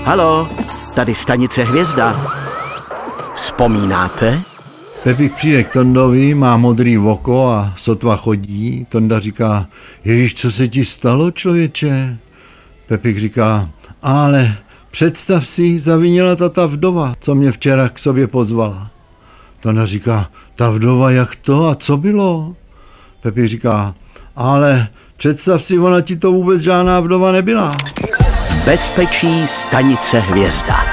Halo, tady stanice Hvězda. Vzpomínáte? Pepík přijde k Tondovi, má modrý oko a sotva chodí. Tonda říká, Ježíš, co se ti stalo, člověče? Pepík říká, ale představ si, zavinila ta vdova, co mě včera k sobě pozvala. Tonda říká, ta vdova, jak to a co bylo? Pepík říká, ale představ si, ona ti to vůbec žádná vdova nebyla. Bezpečí stanice Hvězda.